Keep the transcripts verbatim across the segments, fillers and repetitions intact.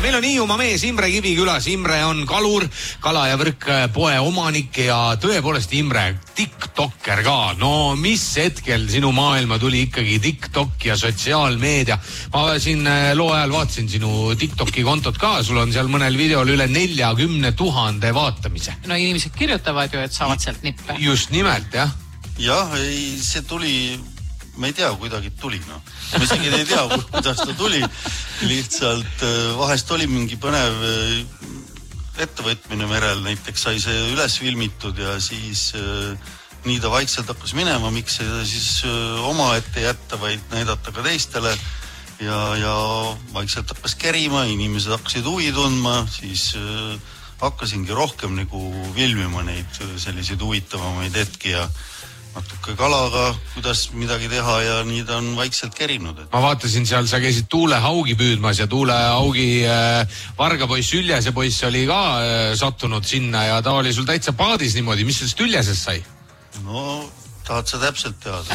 meil on Hiiumaa mees Imre Kivikülas. Imre on kalur, kala ja võrk poe omanik ja tõepoolest Imre, TikToker ka. No mis hetkel sinu maailma tuli ikkagi TikTok ja sotsiaalmeedia? Ma siin loo ajal vaatasin sinu TikToki kontot ka, sul on seal mõnel videol üle neljakümne tuhande vaatamise. No inimesed kirjutavad ju, et saavad sealt nippe. Just nimelt, jah. Jah, ei, see tuli, ma ei tea, kuidagi tuli, no. Ma isegi ei tea, kuidas ta tuli. Lihtsalt vahest oli mingi põnev ettevõtmine merel, näiteks sai see üles filmitud ja siis nii ta vaikselt hakkas minema, miks seda siis oma ette jätta, vaid näidata ka teistele. Ja, ja vaikselt hakkas kerima, inimesed hakkasid huvi tundma, siis hakkasingi rohkem nagu filmima neid selliseid huvitavamaid hetki ja natuke kalaga, kuidas midagi teha ja nii ta on vaikselt kerinud. Ma vaatasin seal, sa käisid tuulehaugi püüdmas ja tuulehaugi äh, Vargapoiss Üljese poiss oli ka äh, sattunud sinna ja ta oli sul täitsa paadis niimoodi. Mis sellest Üljesest sai? No, tahad sa täpselt teada?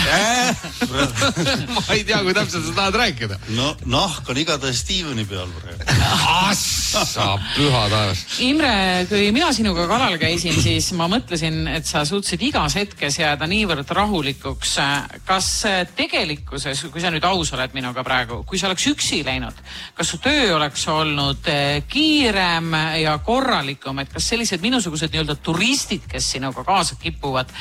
Ma ei tea, kui täpselt sa tahad rääkida. No, nahk on igatahes Steveni peal praegu. Assa, püha taas. Imre, kui mina sinuga kalal käisin, siis ma mõtlesin, et sa suutsid igas hetkes jääda niivõrd rahulikuks. Kas tegelikkuses, kui sa nüüd aus oled minuga praegu, kui sa oleks üksi läinud, kas su töö oleks olnud kiirem ja korralikum, et kas sellised minusugused nii-öelda turistid, kes sinuga kaasa kipuvad,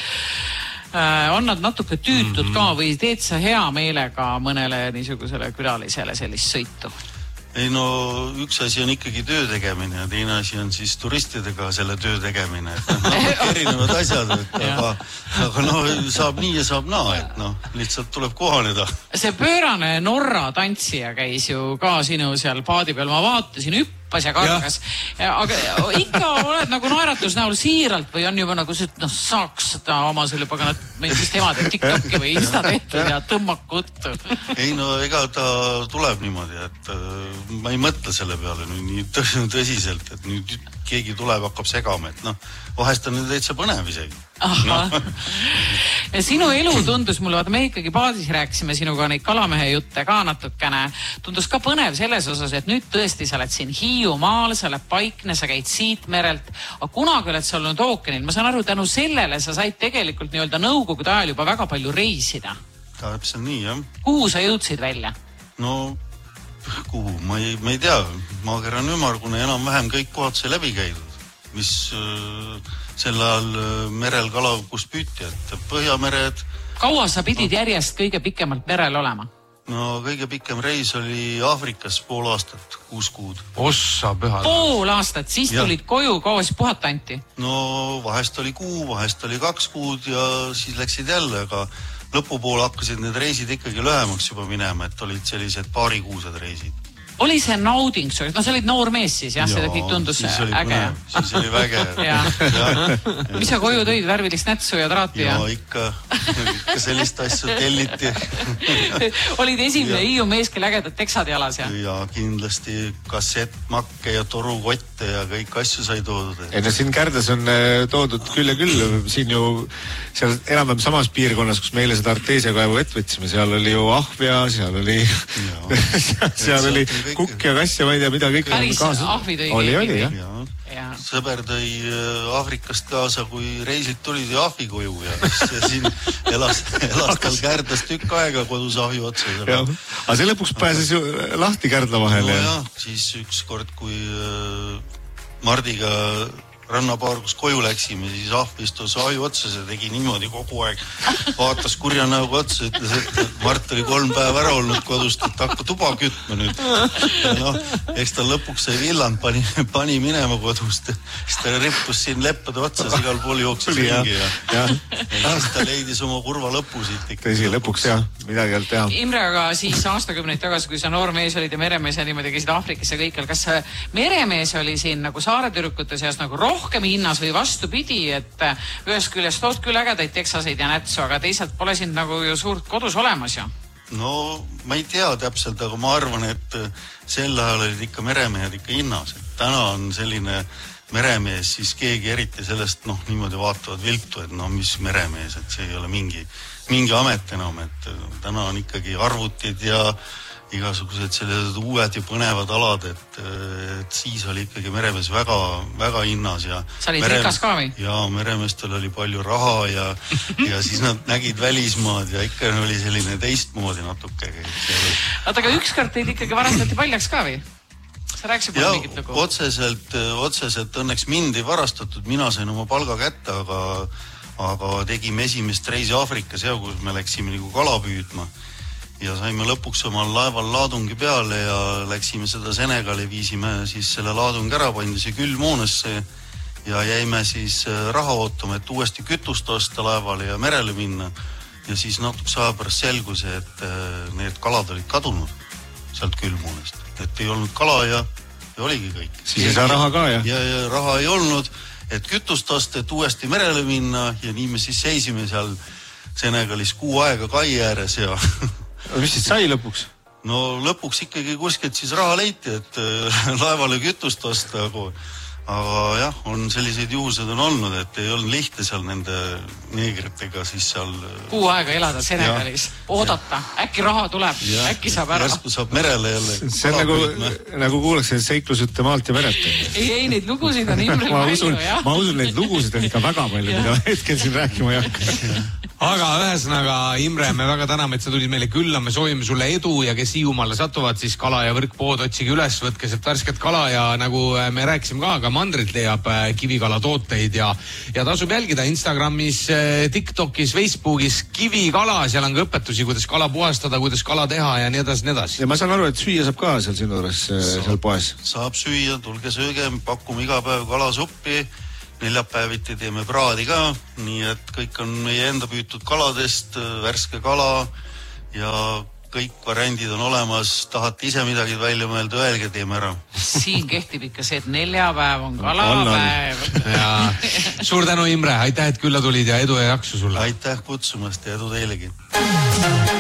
on nad natuke tüütud ka või teed sa hea meelega mõnele niisugusele külalisele sellist sõitu? Ei no, üks asi on ikkagi töö tegemine ja teine asi on siis turistidega selle töö tegemine. Et noh, erinevad asjad, et aga, aga no, saab nii ja saab naa, et noh, lihtsalt tuleb kohaneda. See pöörane Norra tantsija käis ju ka sinu seal paadi peal, ma vaatasin hüpp ja kargas. Ja, aga ikka oled nagu naeratus näol siiralt või on juba nagu see, et noh, saaks seda oma selle paganat, meil siis tema teeb TikToki või Insta tehtud ja tõmmak võttu. Ei no, ega ta tuleb niimoodi, et äh, ma ei mõtle selle peale nii tõsiselt, et nüüd keegi tuleb, hakkab segama, et noh, vahest on nüüd täitsa põnev isegi. No. Sinu elu tundus mulle, vaata me ikkagi paadis rääkisime sinuga neid kalamehe jutte ka natukene, tundus ka põnev selles osas, et nüüd tõesti sa oled siin Hiiumaal, sa oled paikne, sa käid siit merelt, aga kunagi oled sa olnud ookeanil, ma saan aru, tänu sellele sa said tegelikult nii-öelda nõukogude ajal juba väga palju reisida. Täpselt nii, jah. Kuhu sa jõudsid välja? No, kuhu, ma ei, ma ei tea, maakera on ümargune, enam vähem kõik kohad sai läbi käidud, mis äh, selle ajal merel kala, kus püüti, et Põhjamered. Kaua sa pidid järjest kõige pikemalt merel olema? No kõige pikem reis oli Aafrikas pool aastat, kuus kuud. Ossa püha. Pool aastat, siis ja. Tulid koju, kaua siis puhata anti? No vahest oli kuu, vahest oli kaks kuud ja siis läksid jälle, aga lõpupoole hakkasid need reisid ikkagi lühemaks juba minema, et olid sellised paarikuused reisid. Oli see nauding, no sa olid noor mees siis, jah, seda kõik tundus äge. Siis oli väge. Mis sa koju tõid, värvilist nätsu ja traati? Ja ikka, ikka sellist asju telliti. Olid esimene Hiiu mees, kel ägedad teksad jalas, jah? Ja kindlasti kassettmakke ja torukotte ja kõik asju sai toodud. Ei no siin Kärdas on toodud küll ja küll, siin ju seal enam-vähem samas piirkonnas, kus meile seda arteesiakaevu vett võtsime, seal oli ju ahvja, seal oli seal oli kukk ja kass ja ma ei tea, mida kõik päris ahvi tõi oli, oli, jah. Ja. Sõber tõi Aafrikast kaasa, kui reisid tulid ja ahvi koju ja, ja siin elas, elas tal Kärdast tükk aega kodus ahvi otsa. Aga see lõpuks pääses ju lahti Kärdla vahele. No jah, siis üks kord, kui Mardiga rannapaar, kus koju läksime, siis ahv istus ahju otsas ja tegi niimoodi kogu aeg. Vaatas kurja näoga otsa, ütles, et Mart oli kolm päeva ära olnud kodust, et hakka tuba kütma nüüd. No, eks ta lõpuks sai villand, pani, pani minema kodust. Siis ta rippus siin leppade otsas, igal pool jooksis ringi. Ja, ja. ja siis ta leidis oma kurva lõpu siit. Tõsi, lõpuks jah, midagi alt teha. Imre, aga siis aastakümneid tagasi, kui sa noor mees olid ja meremees ja niimoodi käisid Aafrikasse kõikjal, kas meremees oli siin nagu saaretürkute seas nagu rohkem rohkem hinnas või vastupidi, et ühest küljest tood küll ägedaid teksaseid ja nätsu, aga teisalt pole sind nagu ju suurt kodus olemas ju? No, ma ei tea täpselt, aga ma arvan, et sel ajal olid ikka meremehed ikka hinnas. Et täna on selline meremees, siis keegi eriti sellest, noh, niimoodi vaatavad viltu, et no mis meremees, et see ei ole mingi, mingi amet enam, et täna on ikkagi arvutid ja igasugused sellised uued ja põnevad alad, et, et siis oli ikkagi meremees väga, väga hinnas ja sa olid mere... rikas ka või? Ja meremeestel oli palju raha ja, ja siis nad nägid välismaad ja ikka oli selline teistmoodi natuke. Oota, aga ükskord teid ikkagi varastati paljaks ka või? Sa rääksid mulle mingit lugu? Otseselt, otseselt õnneks mind ei varastatud, mina sain oma palga kätte, aga, aga tegime esimest reisi Aafrikas ja kus me läksime nagu kala püüdma. Ja saime lõpuks omal laeval laadungi peale ja läksime seda Senegali, viisime siis selle laadungi ära, pandi see külmmoonesse ja jäime siis raha ootama, et uuesti kütust osta laevale ja merele minna. Ja siis natukese aja pärast selgus, et need kalad olid kadunud sealt külmmoonest. Et ei olnud kala ja, ja oligi kõik. Siis ei saa raha ka, jah? Ja, ja raha ei olnud, et kütust osta, et uuesti merele minna ja nii me siis seisime seal Senegalis kuu aega kai ääres ja... Mis siis sai lõpuks? No lõpuks ikkagi kuskilt siis raha leiti, et laevale kütust osta, aga, aga jah, on selliseid juhused on olnud, et ei olnud lihtne seal nende neegritega siis seal... Kuu aega elada Senegalis, oodata, äkki raha tuleb, ja, äkki saab ära. Järsku saab merele jälle. See on nagu, nagu kuuleks seiklusütte maalt ja meret. Ei, ei, neid lugusid on Imrel palju, jah. Ma usun, neid lugusid on ikka väga palju, mida hetkel siin rääkima ei hakka. Aga ühesõnaga, Imre, me väga täname, et sa tulid meile külla, me soovime sulle edu ja kes Hiiumaale satuvad, siis Kala ja Võrkpood, otsige üles, võtke sealt värsket kala ja nagu me rääkisime ka, aga Mandrit leiab kivikala tooteid ja, ja tasub jälgida Instagramis, TikTokis, Facebookis kivikala, seal on ka õpetusi, kuidas kala puhastada, kuidas kala teha ja nii edasi, nii edasi. Ja ma saan aru, et süüa saab ka seal sinu juures seal poes. Saab süüa, tulge sööge, pakume iga päev kalasuppi. Neljapäeviti teeme praadi ka, nii et kõik on meie enda püütud kaladest, värske kala ja kõik variandid on olemas. Tahate ise midagi välja mõelda, öelge, teeme ära. Siin kehtib ikka see, et neljapäev on kalapäev. Ja suur tänu, Imre, aitäh, et külla tulid ja edu ja jaksu sulle. Aitäh kutsumast ja edu teilegi.